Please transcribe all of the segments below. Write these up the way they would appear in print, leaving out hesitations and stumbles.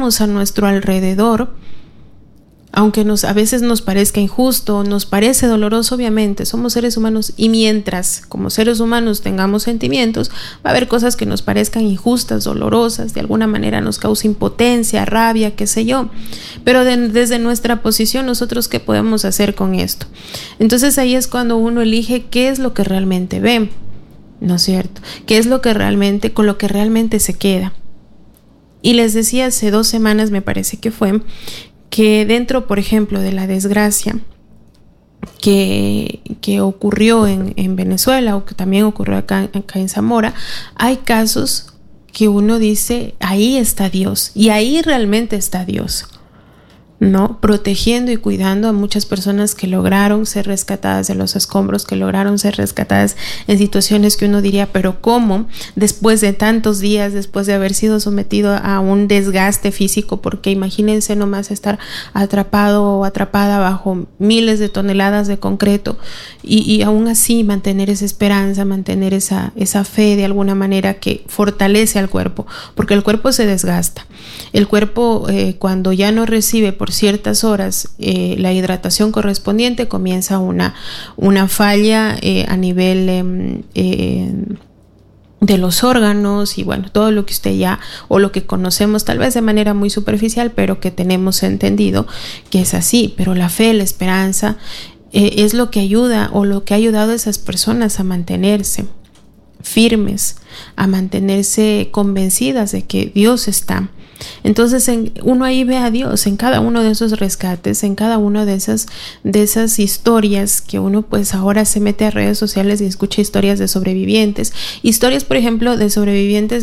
miramos a nuestro alrededor, aunque a veces nos parezca injusto, nos parece doloroso, obviamente, somos seres humanos, y mientras como seres humanos tengamos sentimientos, va a haber cosas que nos parezcan injustas, dolorosas, de alguna manera nos causa impotencia, rabia, qué sé yo, pero desde nuestra posición, nosotros ¿qué podemos hacer con esto? Entonces ahí es cuando uno elige qué es lo que realmente ve, ¿no es cierto? ¿Qué es lo que realmente, con lo que realmente se queda? Y les decía hace 2 semanas, me parece que fue, que dentro, por ejemplo, de la desgracia que ocurrió en Venezuela, o que también ocurrió acá en Zamora, hay casos que uno dice, ahí está Dios, y ahí realmente está Dios, ¿no? Protegiendo y cuidando a muchas personas que lograron ser rescatadas de los escombros, que lograron ser rescatadas en situaciones que uno diría, pero ¿cómo? Después de tantos días, después de haber sido sometido a un desgaste físico, porque imagínense nomás estar atrapado o atrapada bajo miles de toneladas de concreto y aún así mantener esa esperanza, mantener esa fe de alguna manera que fortalece al cuerpo, porque el cuerpo se desgasta. El cuerpo cuando ya no recibe por ciertas horas la hidratación correspondiente, comienza una falla a nivel de los órganos y bueno, todo lo que usted ya o lo que conocemos tal vez de manera muy superficial, pero que tenemos entendido que es así. Pero la fe, la esperanza es lo que ayuda o lo que ha ayudado a esas personas a mantenerse firmes, a mantenerse convencidas de que Dios está. Entonces uno ahí ve a Dios en cada uno de esos rescates, en cada una de esas historias que uno pues ahora se mete a redes sociales y escucha historias de sobrevivientes, historias por ejemplo de sobrevivientes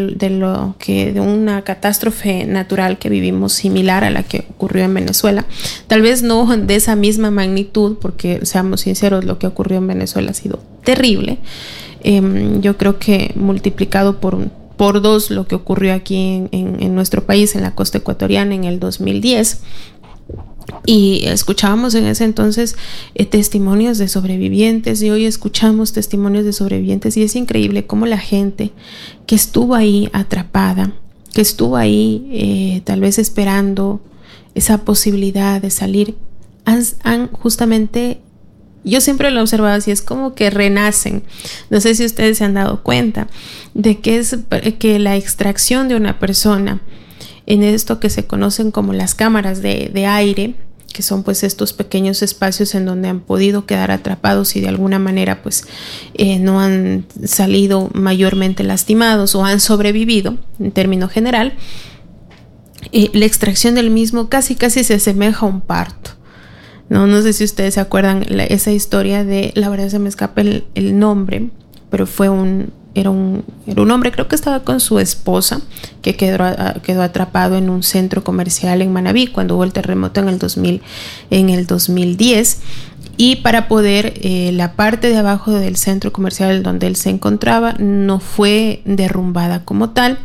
de una catástrofe natural que vivimos similar a la que ocurrió en Venezuela, tal vez no de esa misma magnitud, porque seamos sinceros, lo que ocurrió en Venezuela ha sido terrible. Yo creo que multiplicado por 2 lo que ocurrió aquí en nuestro país, en la costa ecuatoriana en el 2010, y escuchábamos en ese entonces testimonios de sobrevivientes, y hoy escuchamos testimonios de sobrevivientes, y es increíble cómo la gente que estuvo ahí atrapada, que estuvo ahí tal vez esperando esa posibilidad de salir, han justamente, yo siempre lo he observado así, es como que renacen. No sé si ustedes se han dado cuenta de que la extracción de una persona en esto que se conocen como las cámaras de aire, que son pues estos pequeños espacios en donde han podido quedar atrapados y de alguna manera pues no han salido mayormente lastimados o han sobrevivido en término general, la extracción del mismo casi se asemeja a un parto. No sé si ustedes se acuerdan esa historia de, la verdad se me escapa el nombre, pero era un hombre, creo que estaba con su esposa, que quedó atrapado en un centro comercial en Manabí cuando hubo el terremoto en el 2010, y para poder la parte de abajo del centro comercial donde él se encontraba no fue derrumbada como tal,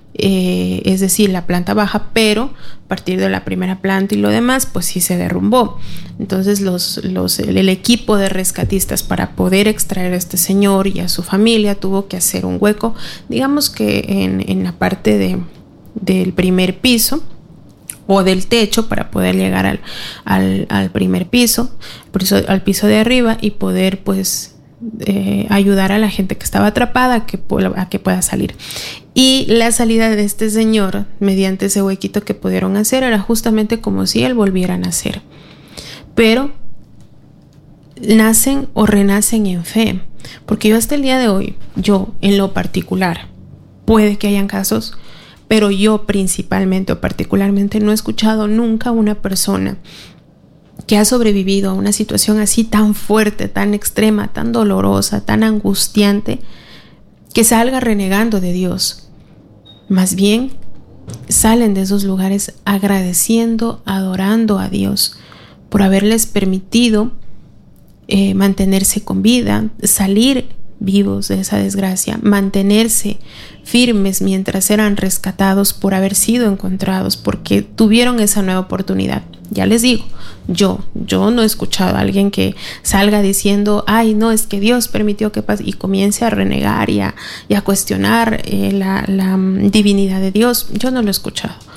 es decir, la planta baja, pero a partir de la primera planta y lo demás pues sí se derrumbó. Entonces el equipo de rescatistas, para poder extraer a este señor y a su familia, tuvo que hacer un hueco, digamos que en la parte del primer piso o del techo, para poder llegar al primer piso, al piso de arriba, y poder pues ayudar a la gente que estaba atrapada a que pueda salir. Y la salida de este señor mediante ese huequito que pudieron hacer era justamente como si él volviera a nacer, pero nacen o renacen en fe, porque yo hasta el día de hoy, yo en lo particular, puede que hayan casos, pero yo principalmente o particularmente no he escuchado nunca una persona que ha sobrevivido a una situación así tan fuerte, tan extrema, tan dolorosa, tan angustiante, que salga renegando de Dios. Más bien salen de esos lugares agradeciendo, adorando a Dios por haberles permitido mantenerse con vida, salir vivos de esa desgracia, mantenerse firmes mientras eran rescatados, por haber sido encontrados, porque tuvieron esa nueva oportunidad. Ya les digo, yo no he escuchado a alguien que salga diciendo, ay, no, es que Dios permitió que pase, y comience a renegar y a cuestionar la divinidad de Dios. Yo no lo he escuchado.